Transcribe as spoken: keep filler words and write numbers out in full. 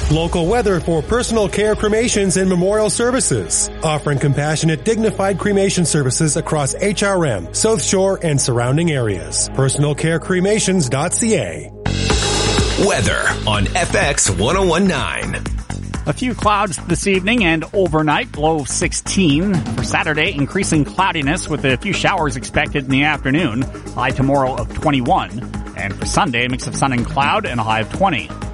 Local weather for personal care cremations and memorial services. Offering compassionate, dignified cremation services across H R M, South Shore, and surrounding areas. personal care cremations dot c a. Weather on F X one oh one point nine. A few clouds this evening and overnight, low of sixteen. For Saturday, increasing cloudiness with a few showers expected in the afternoon. High tomorrow of twenty-one. And for Sunday, a mix of sun and cloud and a high of twenty.